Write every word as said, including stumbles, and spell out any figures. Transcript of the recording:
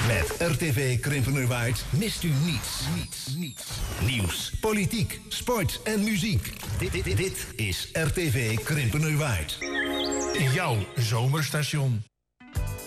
Met R T V Krimpenerwaard mist u niets. Niets, niets. Nieuws, politiek, sport en muziek. Dit, dit, dit is R T V Krimpenerwaard. Jouw zomerstation.